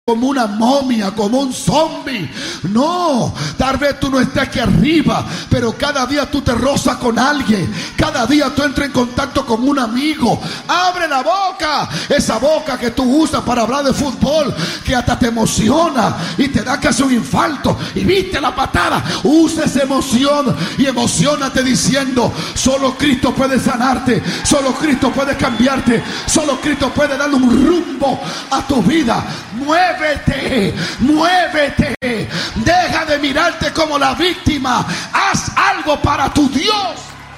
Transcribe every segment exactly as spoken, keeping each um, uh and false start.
como una momia, como un zombie. No, tal vez tú no estés aquí arriba, pero cada día tú te rozas con alguien, cada día tú entras en contacto con un amigo. Abre la boca, esa boca que tú usas para hablar de fútbol, que hasta te emociona y te da casi un infarto, y viste la patada. Usa esa emoción y emocionate diciendo: solo Cristo puede sanarte, solo Cristo puede cambiarte, solo Cristo puede darle un rumbo a tu vida. Muévete, muévete, deja de mirarte como la víctima, haz algo para tu Dios.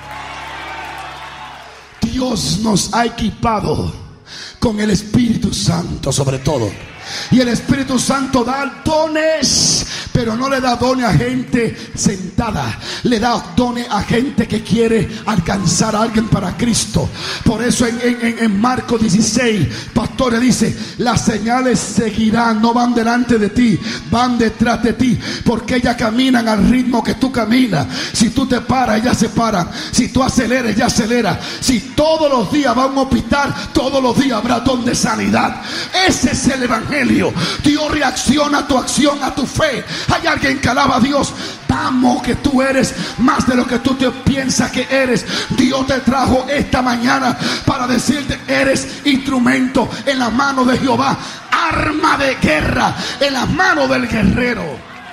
Dios nos ha equipado con el Espíritu Santo sobre todo. Y el Espíritu Santo da dones, pero no le da dones a gente sentada, le da dones a gente que quiere alcanzar a alguien para Cristo. Por eso en, en, en Marcos dieciséis, pastores, dice: las señales seguirán, no van delante de ti, van detrás de ti, porque ellas caminan al ritmo que tú caminas. Si tú te paras, ellas se paran. Si tú aceleras, ellas aceleran. Si todos los días va a un hospital, todos los días habrá don de sanidad. Ese es el evangelio. Dios reacciona a tu acción, a tu fe. Hay alguien que alaba a Dios. Vamos, que tú eres más de lo que tú te piensas que eres. Dios te trajo esta mañana para decirte: eres instrumento en la mano de Jehová, arma de guerra en las manos del guerrero.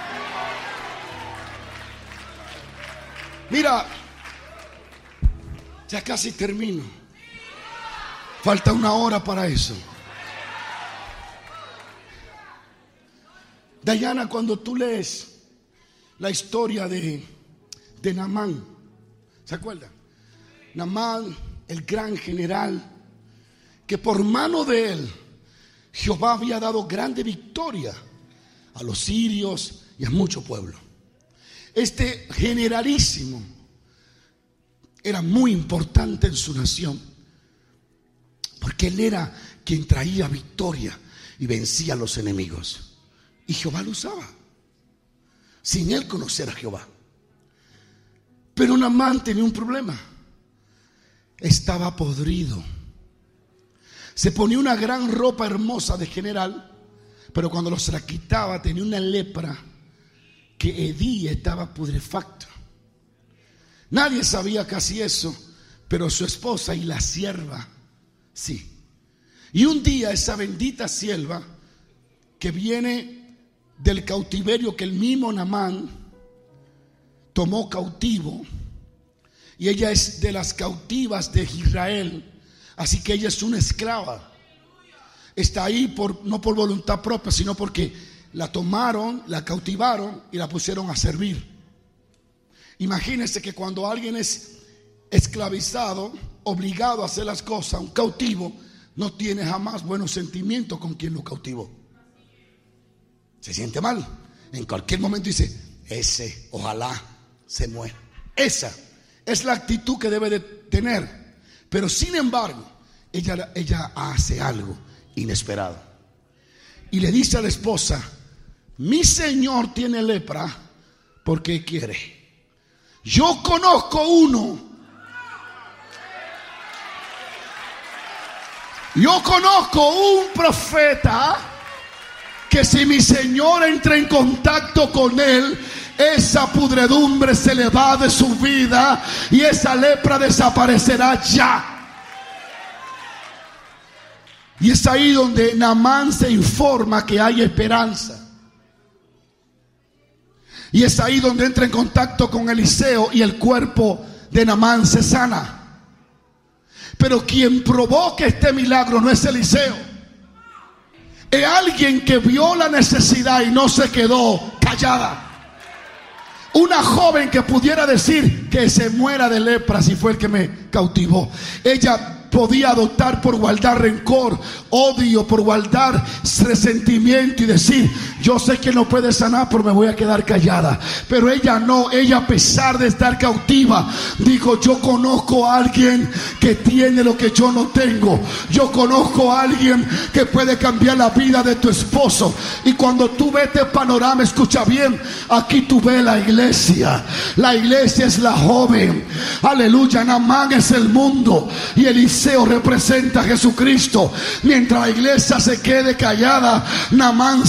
Mira, ya casi termino. Falta una hora para eso. Dayana, cuando tú lees la historia de, de Naamán, ¿se acuerdan? Naamán, el gran general, que por mano de él Jehová había dado grande victoria a los sirios y a mucho pueblo. Este generalísimo era muy importante en su nación, porque él era quien traía victoria y vencía a los enemigos. Y Jehová lo usaba sin él conocer a Jehová. Pero Naamán tenía un problema. Estaba podrido. Se ponía una gran ropa hermosa de general, pero cuando se la quitaba tenía una lepra que hedía, estaba putrefacto. Nadie sabía casi eso, pero su esposa y la sierva sí. Y un día esa bendita sierva, que viene del cautiverio que el mismo Naamán tomó cautivo, y ella es de las cautivas de Israel, así que ella es una esclava. Está ahí por, no por voluntad propia, sino porque la tomaron, la cautivaron y la pusieron a servir. Imagínense que cuando alguien es esclavizado, obligado a hacer las cosas, un cautivo no tiene jamás buenos sentimientos con quien lo cautivó. Se siente mal. En cualquier momento dice: ese ojalá se muera. Esa es la actitud que debe de tener. Pero sin embargo, ella, ella hace algo inesperado. Y le dice a la esposa: mi señor tiene lepra porque quiere. Yo conozco uno. Yo conozco un profeta que si mi Señor entra en contacto con él, esa pudredumbre se le va de su vida y esa lepra desaparecerá ya. Y es ahí donde Naamán se informa que hay esperanza. Y es ahí donde entra en contacto con Eliseo y el cuerpo de Naamán se sana. Pero quien provoca este milagro no es Eliseo. Es alguien que vio la necesidad y no se quedó callada. Una joven que pudiera decir que se muera de lepra si fue el que me cautivó. Ella podía adoptar por guardar rencor, odio, por guardar resentimiento y decir: yo sé que no puede sanar, pero me voy a quedar callada. Pero ella no, ella, a pesar de estar cautiva, dijo: yo conozco a alguien que tiene lo que yo no tengo. Yo conozco a alguien que puede cambiar la vida de tu esposo. Y cuando tú ves este panorama, escucha bien, aquí tú ves la iglesia. La iglesia es la joven. Aleluya. Naamán es el mundo y Eliseo Eliseo representa a Jesucristo. Mientras la iglesia se quede callada, Naamán